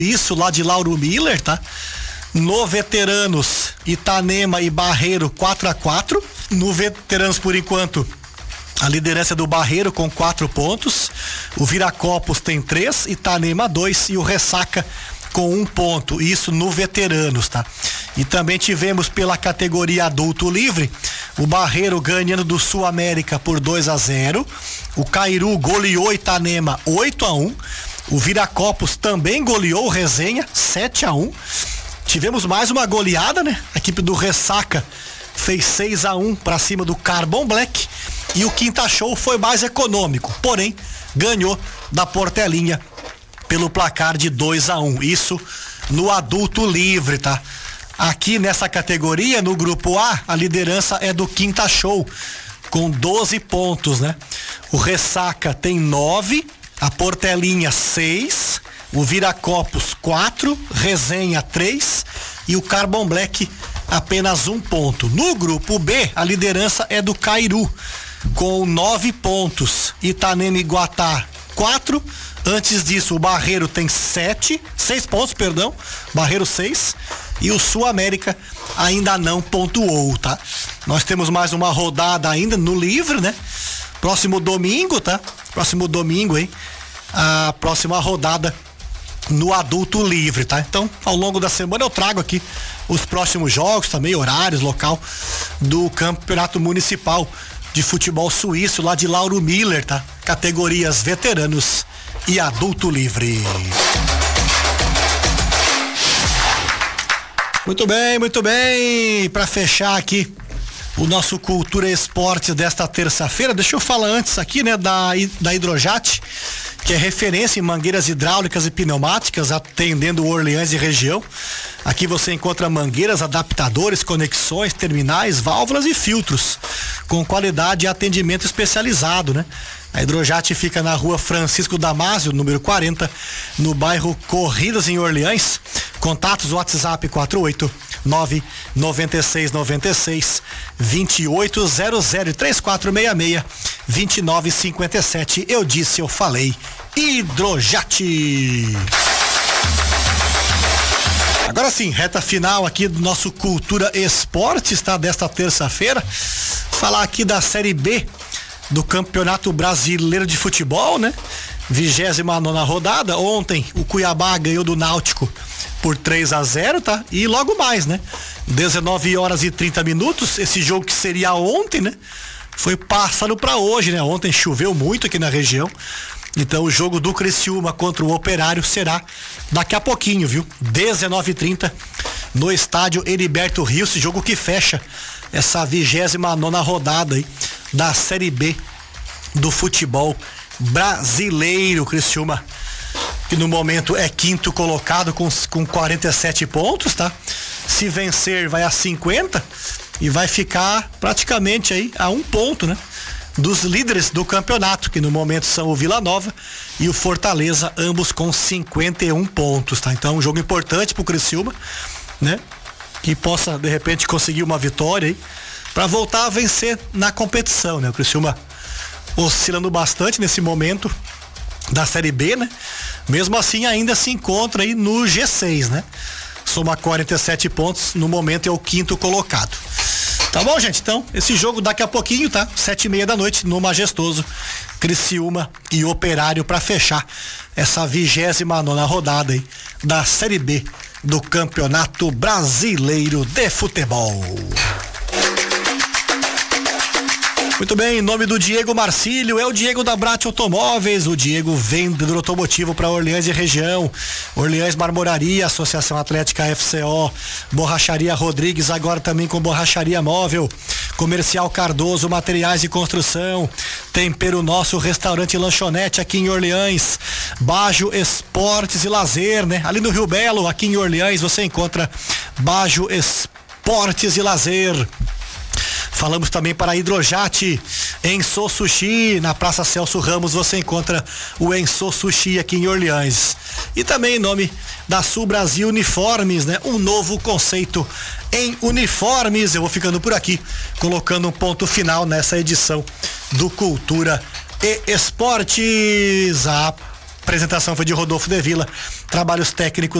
Isso lá de Lauro Miller, tá? No veteranos, Itanema e Barreiro 4-4. No veteranos, por enquanto, a liderança do Barreiro com 4 pontos. O Viracopos tem 3, Itanema 2 e o Ressaca com 1 ponto. Isso no veteranos, tá? E também tivemos pela categoria adulto livre, o Barreiro ganhando do Sul América por 2-0. O Cairu goleou Itanema 8-1. O Viracopos também goleou o Resenha 7-1. Tivemos mais uma goleada, né? A equipe do Ressaca fez 6-1 para cima do Carbon Black. E o Quinta Show foi mais econômico, porém ganhou da Portelinha pelo placar de 2-1. Isso no adulto livre, tá? Aqui nessa categoria, no grupo A, a liderança é do Quinta Show com 12 pontos, né? O Ressaca tem 9, a Portelinha 6, o Viracopos 4, Resenha 3 e o Carbon Black apenas 1 ponto. No grupo B, a liderança é do Cairu com 9 pontos, Itanema e Guatá 4. Antes disso, o Barreiro tem 6 pontos, perdão, Barreiro 6, e o Sul América ainda não pontuou, tá? Nós temos mais uma rodada ainda no livre, né? Próximo domingo, tá? Próximo domingo, hein? A próxima rodada no adulto livre, tá? Então, ao longo da semana eu trago aqui os próximos jogos, também horários, local do Campeonato Municipal de Futebol Suíço lá de Lauro Miller, tá? Categorias veteranos e adulto livre. Muito bem, muito bem. Para fechar aqui o nosso Cultura Esportes desta terça-feira, deixa eu falar antes aqui, né, da Hidrojat, que é referência em mangueiras hidráulicas e pneumáticas, atendendo Orleans e região. Aqui você encontra mangueiras, adaptadores, conexões, terminais, válvulas e filtros, com qualidade e atendimento especializado, né? A Hidrojat fica na rua Francisco Damásio, número 40, no bairro Corridas, em Orleans. Contatos WhatsApp 489-9696-2800 e 3466-2957. Eu disse, eu falei. Hidrojat. Agora sim, reta final aqui do nosso Cultura Esportes, tá? Desta terça-feira. Falar aqui da Série B do Campeonato Brasileiro de Futebol, né? 29ª rodada. Ontem o Cuiabá ganhou do Náutico por 3-0, tá? E logo mais, né? 19h30, esse jogo que seria ontem, né? Foi passado para hoje, né? Ontem choveu muito aqui na região. Então o jogo do Criciúma contra o Operário será daqui a pouquinho, viu? 19h30 no estádio Heriberto Rios, esse jogo que fecha essa 29ª rodada aí da Série B do futebol brasileiro. Criciúma, que no momento é 5º colocado com 47 pontos, tá? Se vencer vai a 50 e vai ficar praticamente aí a 1 ponto, né? Dos líderes do campeonato, que no momento são o Vila Nova e o Fortaleza, ambos com 51 pontos, tá? Então um jogo importante pro Criciúma, né? Que possa de repente conseguir uma vitória aí para voltar a vencer na competição, né? O Criciúma oscilando bastante nesse momento da Série B, né? Mesmo assim ainda se encontra aí no G6, né? Soma 47 pontos, no momento é o 5º colocado. Tá bom, gente? Então, esse jogo daqui a pouquinho, tá? 19h30 no Majestoso, Criciúma e Operário, para fechar essa 29ª rodada aí da Série B do Campeonato Brasileiro de Futebol. Muito bem, em nome do Diego Marcílio, é o Diego da Brat Automóveis, o Diego vendedor automotivo para Orleans e região. Orleans Marmoraria, Associação Atlética FCO, Borracharia Rodrigues, agora também com borracharia móvel. Comercial Cardoso, materiais de construção. Tempero Nosso, restaurante e lanchonete aqui em Orleans. Bajo Esportes e Lazer, né? Ali no Rio Belo, aqui em Orleans, você encontra Bajo Esportes e Lazer. Falamos também para a Hidrojat, Enso Sushi, na Praça Celso Ramos você encontra o Enso Sushi aqui em Orleans. E também em nome da Sul Brasil Uniformes, né? Um novo conceito em uniformes. Eu vou ficando por aqui, colocando um ponto final nessa edição do Cultura e Esportes. apresentação foi de Rodolfo de Villa, trabalhos técnicos